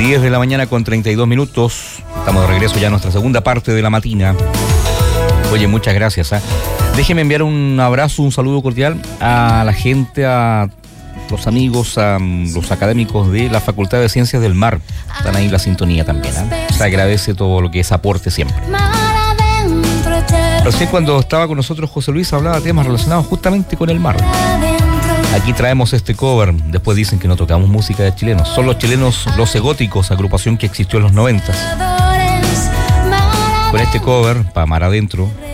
10 de la mañana con 32 minutos. Estamos de regreso ya a nuestra segunda parte de la matina. Oye, muchas gracias. Déjeme enviar un abrazo, un saludo cordial a la gente, a los amigos, a los académicos de la Facultad de Ciencias del Mar. Están ahí en la sintonía también. Se agradece todo lo que es aporte siempre. Recién cuando estaba con nosotros José Luis hablaba de temas relacionados justamente con el mar. Aquí traemos este cover. Después dicen que no tocamos música de chilenos. Son los chilenos Los Egóticos, agrupación que existió en los 90. Con este cover, para Mar Adentro,